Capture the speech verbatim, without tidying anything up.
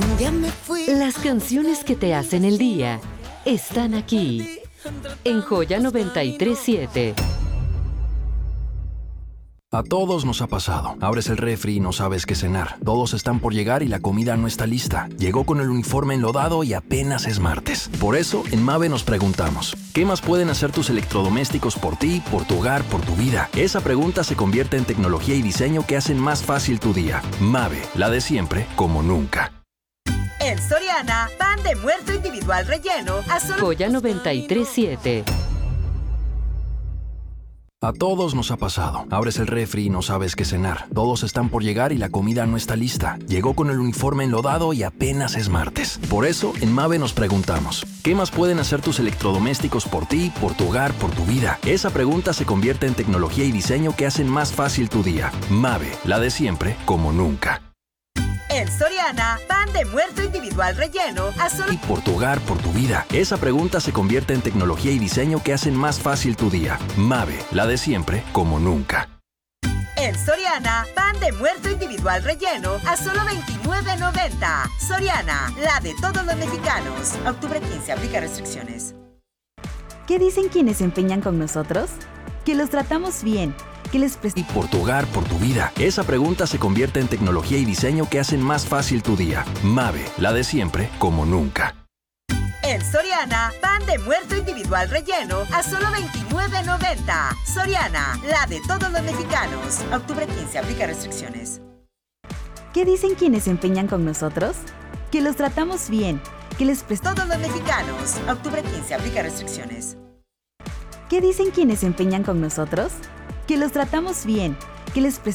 Un día me fui. Las canciones que te hacen el día están aquí, en Joya noventa y tres siete. A todos nos ha pasado. Abres el refri y no sabes qué cenar. Todos están por llegar y la comida no está lista. Llegó con el uniforme enlodado y apenas es martes. Por eso, en Mave nos preguntamos, ¿qué más pueden hacer tus electrodomésticos por ti, por tu hogar, por tu vida? Esa pregunta se convierte en tecnología y diseño que hacen más fácil tu día. Mave, la de siempre, como nunca. En Soriana, pan de muerto individual relleno a solo... Joya noventa y tres siete. A todos nos ha pasado. Abres el refri y no sabes qué cenar. Todos están por llegar y la comida no está lista. Llegó con el uniforme enlodado y apenas es martes. Por eso, en Mave nos preguntamos, ¿qué más pueden hacer tus electrodomésticos por ti, por tu hogar, por tu vida? Esa pregunta se convierte en tecnología y diseño que hacen más fácil tu día. Mave, la de siempre, como nunca. En Soriana, pan de muerto individual relleno a solo... Y por tu hogar, por tu vida. Esa pregunta se convierte en tecnología y diseño que hacen más fácil tu día. Mave, la de siempre, como nunca. En Soriana, pan de muerto individual relleno a solo veintinueve noventa. Soriana, la de todos los mexicanos. Octubre quince, aplica restricciones. ¿Qué dicen quienes se empeñan con nosotros? Que los tratamos bien, que les Y prestamos... por tu hogar, por tu vida. Esa pregunta se convierte en tecnología y diseño que hacen más fácil tu día. Mave, la de siempre, como nunca. En Soriana, pan de muerto individual relleno a solo veintinueve noventa. Soriana, la de todos los mexicanos. Octubre quince, aplica restricciones. ¿Qué dicen quienes se empeñan con nosotros? Que los tratamos bien, que les prestamos... Todos los mexicanos. Octubre quince, aplica restricciones. ¿Qué dicen quienes se empeñan con nosotros? Que los tratamos bien, que les prestamos...